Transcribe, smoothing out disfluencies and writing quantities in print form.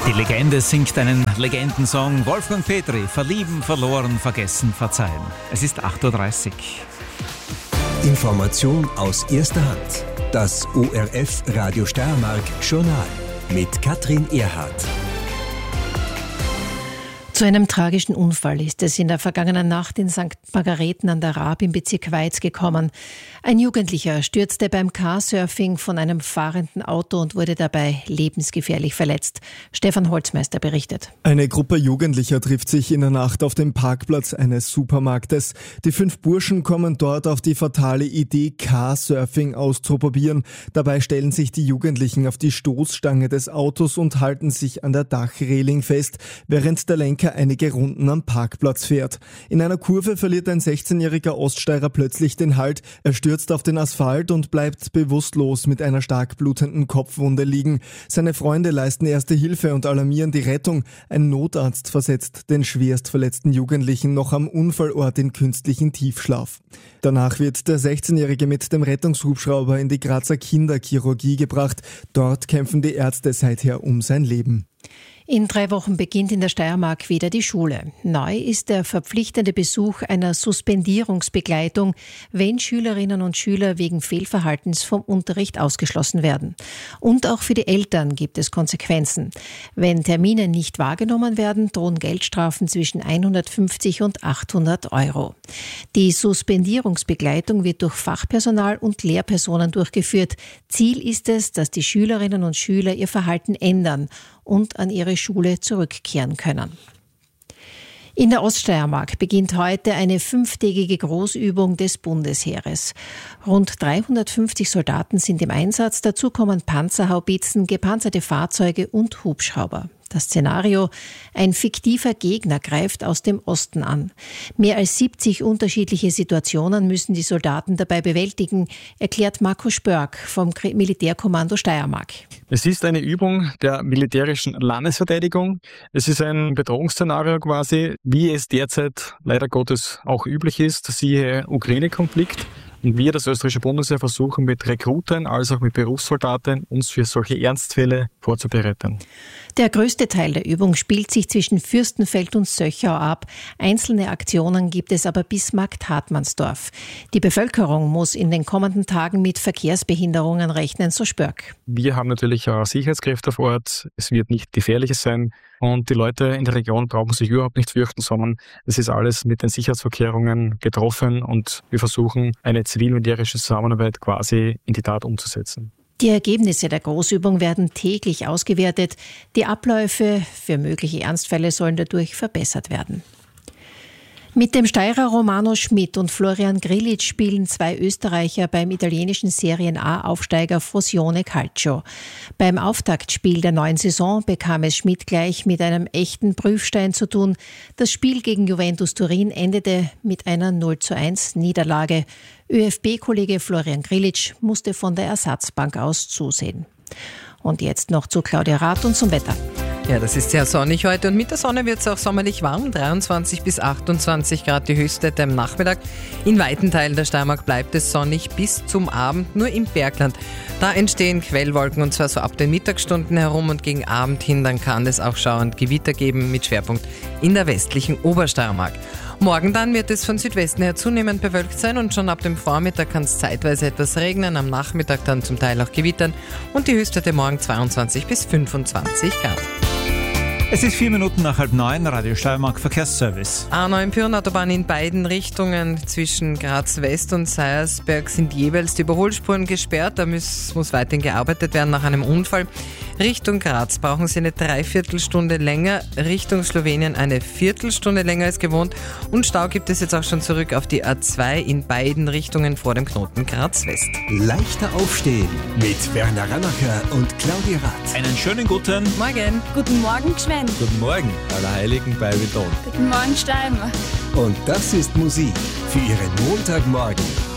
Die Legende singt einen Legendensong. Wolfgang Petri, verlieben, verloren, vergessen, verzeihen. Es ist 8.30 Uhr. Information aus erster Hand. Das ORF Radio Steiermark Journal mit Katrin Erhardt. Zu einem tragischen Unfall ist es in der vergangenen Nacht in St. Margareten an der Raab im Bezirk Weiz gekommen. Ein Jugendlicher stürzte beim Carsurfing von einem fahrenden Auto und wurde dabei lebensgefährlich verletzt. Stefan Holzmeister berichtet. Eine Gruppe Jugendlicher trifft sich in der Nacht auf dem Parkplatz eines Supermarktes. Die 5 Burschen kommen dort auf die fatale Idee, Carsurfing auszuprobieren. Dabei stellen sich die Jugendlichen auf die Stoßstange des Autos und halten sich an der Dachreling fest, während der Lenker einige Runden am Parkplatz fährt. In einer Kurve verliert ein 16-jähriger Oststeirer plötzlich den Halt. Er stürzt auf den Asphalt und bleibt bewusstlos mit einer stark blutenden Kopfwunde liegen. Seine Freunde leisten erste Hilfe und alarmieren die Rettung. Ein Notarzt versetzt den schwerst verletzten Jugendlichen noch am Unfallort in künstlichen Tiefschlaf. Danach wird der 16-Jährige mit dem Rettungshubschrauber in die Grazer Kinderchirurgie gebracht. Dort kämpfen die Ärzte seither um sein Leben. In 3 Wochen beginnt in der Steiermark wieder die Schule. Neu ist der verpflichtende Besuch einer Suspendierungsbegleitung, wenn Schülerinnen und Schüler wegen Fehlverhaltens vom Unterricht ausgeschlossen werden. Und auch für die Eltern gibt es Konsequenzen. Wenn Termine nicht wahrgenommen werden, drohen Geldstrafen zwischen 150 und 800 Euro. Die Suspendierungsbegleitung wird durch Fachpersonal und Lehrpersonen durchgeführt. Ziel ist es, dass die Schülerinnen und Schüler ihr Verhalten ändern und an ihre Schule zurückkehren können. In der Oststeiermark beginnt heute eine 5-tägige Großübung des Bundesheeres. Rund 350 Soldaten sind im Einsatz, dazu kommen Panzerhaubitzen, gepanzerte Fahrzeuge und Hubschrauber. Das Szenario: ein fiktiver Gegner greift aus dem Osten an. Mehr als 70 unterschiedliche Situationen müssen die Soldaten dabei bewältigen, erklärt Marco Spörk vom Militärkommando Steiermark. Es ist eine Übung der militärischen Landesverteidigung. Es ist ein Bedrohungsszenario quasi, wie es derzeit leider Gottes auch üblich ist, siehe Ukraine-Konflikt. Und wir, das österreichische Bundesheer, versuchen mit Rekruten als auch mit Berufssoldaten uns für solche Ernstfälle vorzubereiten. Der größte Teil der Übung spielt sich zwischen Fürstenfeld und Söchau ab. Einzelne Aktionen gibt es aber bis Markt-Hartmannsdorf. Die Bevölkerung muss in den kommenden Tagen mit Verkehrsbehinderungen rechnen, so Spörk. Wir haben natürlich auch Sicherheitskräfte vor Ort. Es wird nicht gefährliches sein. Und die Leute in der Region brauchen sich überhaupt nicht fürchten, sondern es ist alles mit den Sicherheitsvorkehrungen getroffen und wir versuchen, eine zivil-militärische Zusammenarbeit quasi in die Tat umzusetzen. Die Ergebnisse der Großübung werden täglich ausgewertet. Die Abläufe für mögliche Ernstfälle sollen dadurch verbessert werden. Mit dem Steirer Romano Schmidt und Florian Grillitsch spielen 2 Österreicher beim italienischen Serien-A-Aufsteiger Frosinone Calcio. Beim Auftaktspiel der neuen Saison bekam es Schmidt gleich mit einem echten Prüfstein zu tun. Das Spiel gegen Juventus Turin endete mit einer 0:1 Niederlage. ÖFB-Kollege Florian Grillitsch musste von der Ersatzbank aus zusehen. Und jetzt noch zu Claudia Rath und zum Wetter. Ja, das ist sehr sonnig heute und mit der Sonne wird es auch sommerlich warm, 23 bis 28 Grad die Höchstwerte am Nachmittag. In weiten Teilen der Steiermark bleibt es sonnig bis zum Abend, nur im Bergland. Da entstehen Quellwolken und zwar so ab den Mittagsstunden herum und gegen Abend hin, dann kann es auch Schauer und Gewitter geben mit Schwerpunkt in der westlichen Obersteiermark. Morgen dann wird es von Südwesten her zunehmend bewölkt sein und schon ab dem Vormittag kann es zeitweise etwas regnen, am Nachmittag dann zum Teil auch gewittern und die Höchstwerte morgen 22 bis 25 Grad. Es ist 4 Minuten nach 8:30, Radio Steiermark Verkehrsservice. A9 Pyrenautobahn in beiden Richtungen zwischen Graz West und Seiersberg sind jeweils die Überholspuren gesperrt. Da muss weiterhin gearbeitet werden nach einem Unfall. Richtung Graz brauchen Sie eine Dreiviertelstunde länger, Richtung Slowenien eine Viertelstunde länger als gewohnt und Stau gibt es jetzt auch schon zurück auf die A2 in beiden Richtungen vor dem Knoten Graz West. Leichter aufstehen mit Werner Ranacher und Claudia Rath. Einen schönen guten Morgen. Guten Morgen, Gschwen. Guten Morgen, Allerheiligen bei Wildon. Guten Morgen, Steiermark. Und das ist Musik für Ihren Montagmorgen.